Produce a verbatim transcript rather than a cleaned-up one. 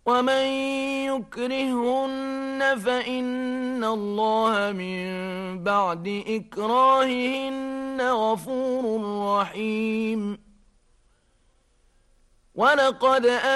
ومن يكرههن فإن الله من بعد إكراههن غفور رحيم. ولقد